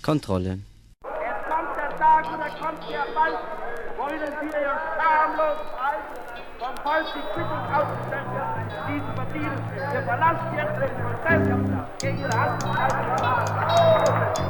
Kontrolle. Es kommt der Tag und er kommt sehr bald, wollen wir ja schamlos halten, vom Volk die Quittung ausgestellt wird, die zu verdienen. Wir verlassen jetzt den Prozess gegen ihre Hand.